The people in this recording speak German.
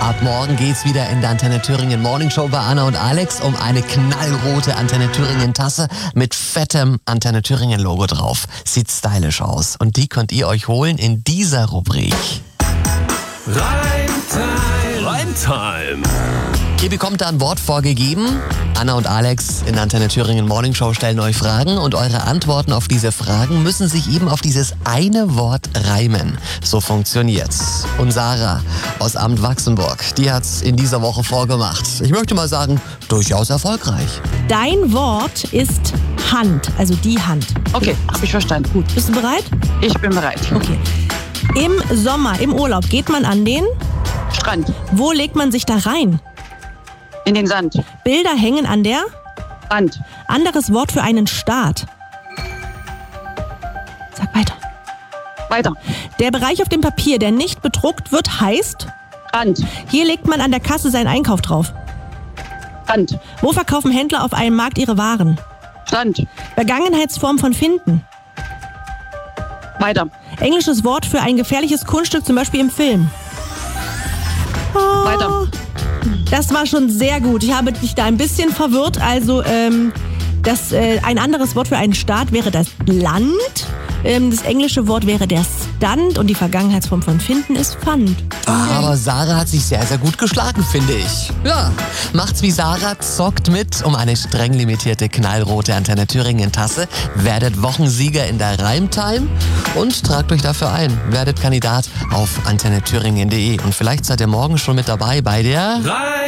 Ab morgen geht's wieder in der Antenne Thüringen Morning Show bei Anna und Alex um eine knallrote Antenne Thüringen Tasse mit fettem Antenne Thüringen Logo drauf. Sieht stylisch aus. Und die könnt ihr euch holen in dieser Rubrik. Reimtime. Ihr bekommt da ein Wort vorgegeben. Anna und Alex in der Antenne Thüringen Morning Show stellen euch Fragen und eure Antworten auf diese Fragen müssen sich eben auf dieses eine Wort reimen. So funktioniert's. Und Sarah aus Amt Wachsenburg, die hat's in dieser Woche vorgemacht. Ich möchte mal sagen, durchaus erfolgreich. Dein Wort ist Hand, also die Hand. Okay, habe ich verstanden. Gut, bist du bereit? Ich bin bereit. Okay. Im Sommer, im Urlaub, geht man an den? Strand. Wo legt man sich da rein? In den Sand. Bilder hängen an der? Wand. Anderes Wort für einen Staat. Sag weiter. Weiter. Der Bereich auf dem Papier, der nicht bedruckt wird, heißt? Rand. Hier legt man an der Kasse seinen Einkauf drauf. Rand. Wo verkaufen Händler auf einem Markt ihre Waren? Stand. Vergangenheitsform von finden. Weiter. Englisches Wort für ein gefährliches Kunststück, zum Beispiel im Film. Weiter. Das war schon sehr gut. Ich habe dich da ein bisschen verwirrt. Also ein anderes Wort für einen Staat wäre das Land. Das englische Wort wäre der Stand und die Vergangenheitsform von finden ist Pfand. Aber Sarah hat sich sehr, sehr gut geschlagen, finde ich. Ja, macht's wie Sarah, zockt mit um eine streng limitierte knallrote Antenne Thüringen Tasse, werdet Wochensieger in der Reimtime und tragt euch dafür ein. Werdet Kandidat auf antennethüringen.de und vielleicht seid ihr morgen schon mit dabei bei der